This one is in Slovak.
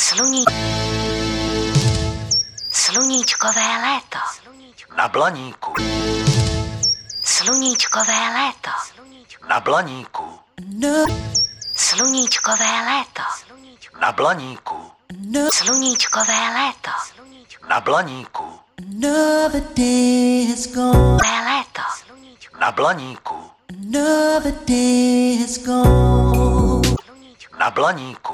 Sluníčkové léto. Na Blaníku. Sluníčkové léto. Na Blaníku. Sluníčkové léto. Na Blaníku. Sluníčkové léto. Na Blaníku. Another day has gone. Léto. Na Blaníku. Another day has gone. Na Blaníku.